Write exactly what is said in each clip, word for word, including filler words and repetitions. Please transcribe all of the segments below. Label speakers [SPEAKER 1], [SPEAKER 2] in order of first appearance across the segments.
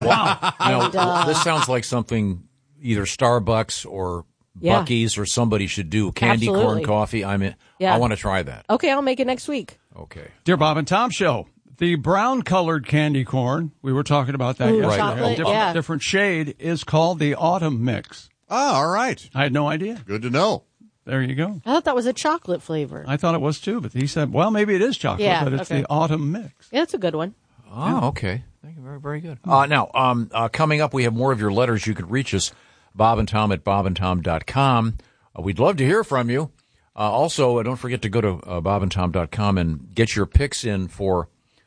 [SPEAKER 1] Wow.
[SPEAKER 2] Now,
[SPEAKER 3] And, uh,
[SPEAKER 2] this sounds like something either Starbucks or
[SPEAKER 3] Yeah.
[SPEAKER 2] Buc-ee's or somebody should do. Candy
[SPEAKER 3] Absolutely.
[SPEAKER 2] corn coffee. I'm in.
[SPEAKER 3] Yeah.
[SPEAKER 2] I want to try that.
[SPEAKER 3] Okay, I'll make it next week.
[SPEAKER 2] Okay.
[SPEAKER 1] Dear Bob and Tom Show, the brown-colored candy corn, we were talking about that
[SPEAKER 3] Ooh,
[SPEAKER 1] yesterday.
[SPEAKER 3] chocolate,
[SPEAKER 1] a different,
[SPEAKER 3] yeah.
[SPEAKER 1] different shade is called the autumn mix.
[SPEAKER 4] Oh, all right.
[SPEAKER 1] I had no idea.
[SPEAKER 4] Good to know.
[SPEAKER 1] There you go.
[SPEAKER 3] I thought that was a chocolate flavor.
[SPEAKER 1] I thought it was too, but he said, well, maybe it is chocolate,
[SPEAKER 3] Yeah,
[SPEAKER 1] but it's
[SPEAKER 3] okay.
[SPEAKER 1] the autumn mix.
[SPEAKER 3] Yeah, that's a good one.
[SPEAKER 2] Oh, okay. Thank you. Very, very good. Uh, now, um, uh, coming up, we have more of your letters. You could reach us, Bob and Tom at bob and tom dot com. Uh, we'd love to hear from you. Uh, also, uh, don't forget to go to uh, bob and tom dot com and get your picks in for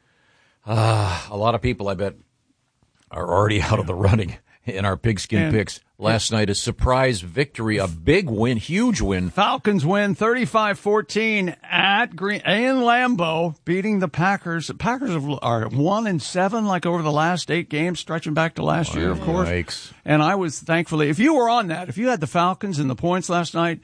[SPEAKER 2] uh, a lot of people, I bet, are already out of the running in our pigskin
[SPEAKER 1] And-
[SPEAKER 2] picks. Last night, a surprise victory, a big win, huge win.
[SPEAKER 1] Falcons win thirty-five fourteen at Green in Lambeau, beating the Packers. The Packers are one and seven, like over the last eight games, stretching back to last year, of course.
[SPEAKER 2] Yikes.
[SPEAKER 1] And I was thankfully, if you were on that, if you had the Falcons and the points last night,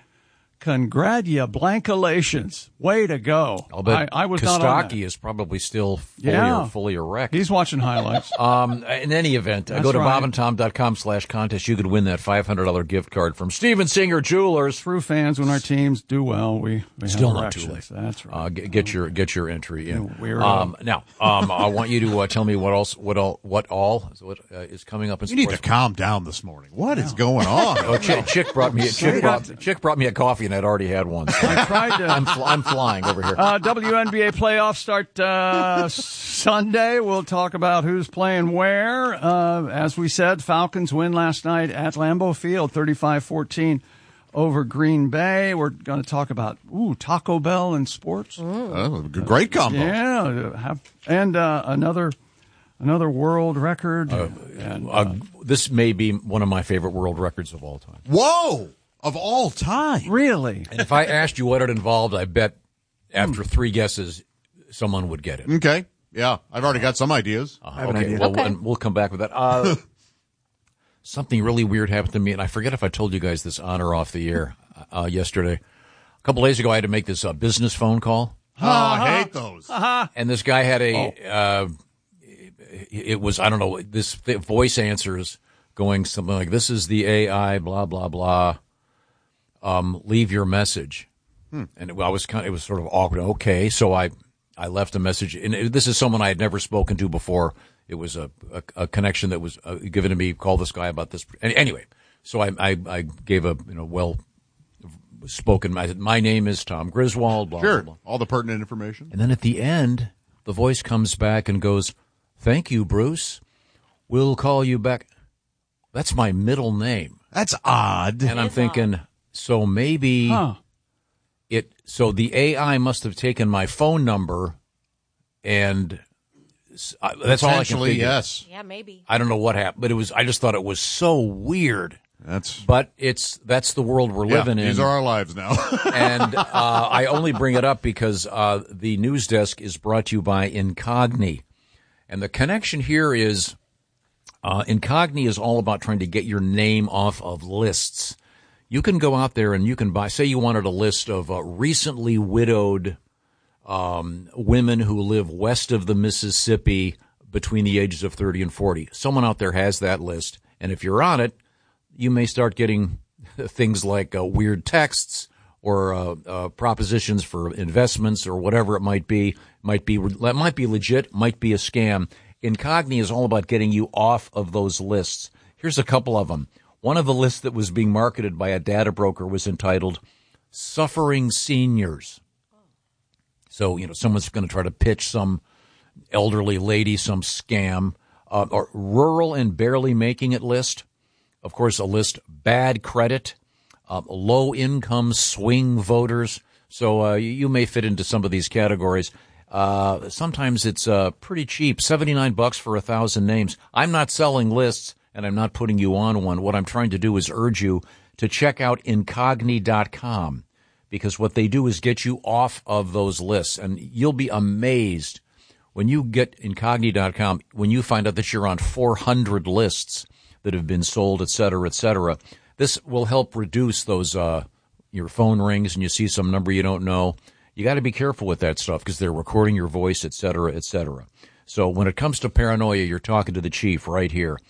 [SPEAKER 1] congratulations, way to go!
[SPEAKER 2] I'll bet
[SPEAKER 1] I, I was not on
[SPEAKER 2] Kostaki
[SPEAKER 1] that.
[SPEAKER 2] is probably still fully,
[SPEAKER 1] Yeah.
[SPEAKER 2] or fully erect.
[SPEAKER 1] He's watching highlights.
[SPEAKER 2] Um, in any event, uh,
[SPEAKER 1] That's
[SPEAKER 2] go to
[SPEAKER 1] right.
[SPEAKER 2] bob and tom dot com slash contest. You could win that five hundred dollars gift card from Steven Singer Jewelers.
[SPEAKER 1] True fans, when our teams do well, we, we
[SPEAKER 2] Still
[SPEAKER 1] have
[SPEAKER 2] not too
[SPEAKER 1] erections.
[SPEAKER 2] late.
[SPEAKER 1] That's right.
[SPEAKER 2] Uh, get, get your get your entry in.
[SPEAKER 1] You weirdo.
[SPEAKER 2] Um, now, um, I want you to uh, tell me what else, what all, what all is, what, uh, is coming up in
[SPEAKER 4] You need to
[SPEAKER 2] sports.
[SPEAKER 4] calm down this morning. What is going on?
[SPEAKER 2] Oh, Chick, Chick brought me. Chick brought, Chick brought me a coffee, and I'd already had one. So
[SPEAKER 1] I tried to.
[SPEAKER 2] I'm fl- I'm flying over here.
[SPEAKER 1] Uh, W N B A playoffs start uh, Sunday. We'll talk about who's playing where. Uh, as we said, Falcons win last night at Lambeau Field, thirty-five fourteen over Green Bay. We're going to talk about ooh Taco Bell and sports.
[SPEAKER 4] Oh, great combo.
[SPEAKER 1] Yeah, have, and uh, another another world record. and, uh,
[SPEAKER 2] Uh, this may be one of my favorite world records of all time.
[SPEAKER 4] Whoa! Of all time.
[SPEAKER 1] really,
[SPEAKER 2] And if I asked you what it involved, I bet after three guesses, someone would get it.
[SPEAKER 4] Okay. Yeah, I've already got some ideas.
[SPEAKER 2] Uh,
[SPEAKER 5] have an
[SPEAKER 2] okay,
[SPEAKER 5] idea.
[SPEAKER 2] Well,
[SPEAKER 3] Okay.
[SPEAKER 2] and we'll come back with that. Uh, something really weird happened to me, and I forget if I told you guys this on or off the air uh, yesterday. A couple days ago, I had to make this uh, business phone call,
[SPEAKER 4] Oh, I hate those.
[SPEAKER 2] and this guy had a. Uh, it was I don't know this th- voice answers going something like, "This is the A I, blah blah blah. Um, leave your message." And it, I was kind of, it was sort of awkward. Okay, so I I left a message, and it, this is someone I had never spoken to before. It was a a, a connection that was uh, given to me. Call this guy about this. Any- Anyway, so I I, I gave a you know well spoken. I said, my name is Tom Griswold. Blah,
[SPEAKER 4] Sure.
[SPEAKER 2] blah, blah.
[SPEAKER 4] All the pertinent information.
[SPEAKER 2] And then at the end, the voice comes back and goes, "Thank you, Bruce. We'll call you back." That's my middle name,
[SPEAKER 4] That's odd.
[SPEAKER 2] and I'm thinking, so maybe.
[SPEAKER 1] huh?
[SPEAKER 2] It so the A I must have taken my phone number, and s- I- that's all I can
[SPEAKER 4] Potentially,
[SPEAKER 2] figure.
[SPEAKER 4] yes.
[SPEAKER 3] Yeah, maybe.
[SPEAKER 2] I don't know what happened, but it was. I just thought it was so weird.
[SPEAKER 4] That's
[SPEAKER 2] But it's that's the world we're
[SPEAKER 4] yeah,
[SPEAKER 2] living in,
[SPEAKER 4] these are our lives now.
[SPEAKER 2] and uh, I only bring it up because uh, the news desk is brought to you by Incogni, and the connection here is uh, Incogni is all about trying to get your name off of lists. You can go out there and you can buy, say you wanted a list of uh, recently widowed um, women who live west of the Mississippi between the ages of thirty and forty. Someone out there has that list. And if you're on it, you may start getting things like uh, weird texts or uh, uh, propositions for investments or whatever it might be. Might be, that might be legit, might be a scam. Incogni is all about getting you off of those lists. Here's a couple of them. One of the lists that was being marketed by a data broker was entitled Suffering Seniors. So, you know, someone's going to try to pitch some elderly lady some scam. Uh, or rural and barely making it list. Of course, a list bad credit, uh, low income swing voters. So uh, you, you may fit into some of these categories. Uh, sometimes it's uh, pretty cheap, seventy-nine bucks for a thousand names. I'm not selling lists. And I'm not putting you on one. What I'm trying to do is urge you to check out incogni dot com, because what they do is get you off of those lists. And you'll be amazed when you get incogni dot com, when you find out that you're on four hundred lists that have been sold, et cetera, et cetera. This will help reduce those, uh, your phone rings and you see some number you don't know. You got to be careful with that stuff because they're recording your voice, et cetera, et cetera. So when it comes to paranoia, you're talking to the chief right here.